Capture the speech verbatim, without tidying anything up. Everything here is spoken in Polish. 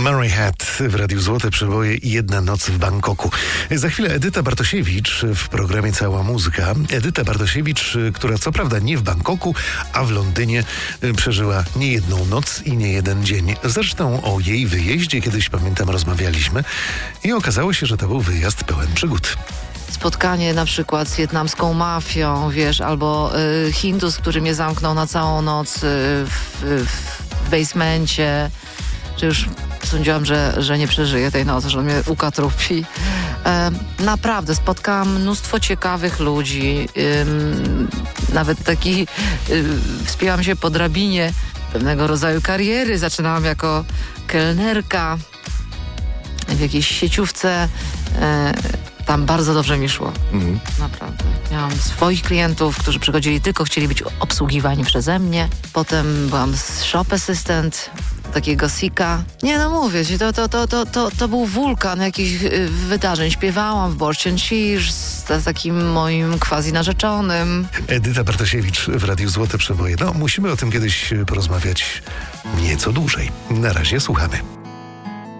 Mary Had w Radiu Złote Przeboje i Jedna noc w Bangkoku. Za chwilę Edyta Bartosiewicz w programie Cała Muzyka. Edyta Bartosiewicz, która co prawda nie w Bangkoku, a w Londynie przeżyła nie jedną noc i nie jeden dzień. Zresztą o jej wyjeździe kiedyś, pamiętam, rozmawialiśmy i okazało się, że to był wyjazd pełen przygód. Spotkanie na przykład z wietnamską mafią, wiesz, albo y, Hindus, który mnie zamknął na całą noc y, w, w basemencie, że już sądziłam, że, że nie przeżyję tej nocy, że on mnie ukatrupi. E, naprawdę, spotkałam mnóstwo ciekawych ludzi, ym, nawet taki, y, wspięłam się po drabinie pewnego rodzaju kariery, zaczynałam jako kelnerka w jakiejś sieciówce. E, Tam bardzo dobrze mi szło. Mhm. Naprawdę. Miałam swoich klientów, którzy przychodzili tylko, chcieli być obsługiwani przeze mnie. Potem byłam shop assistant takiego Sika. Nie no mówię ci, to, to, to, to, to, to był wulkan jakichś y, wydarzeń. Śpiewałam w Borscht and Cheers z takim moim quasi narzeczonym. Edyta Bartosiewicz w Radiu Złote Przeboje. No, musimy o tym kiedyś porozmawiać nieco dłużej. Na razie słuchamy.